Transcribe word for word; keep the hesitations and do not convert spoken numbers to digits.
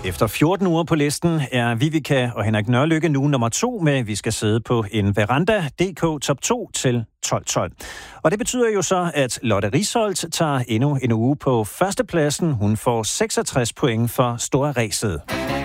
Efter fjorten uger på listen er Vivica og Henrik Nørlykke nu nummer to med Vi skal sidde på en veranda D K top to til tolv tolv. Og det betyder jo så, at Lotte Risholt tager endnu en uge på førstepladsen. Hun får seksogtres point for Store Ræset.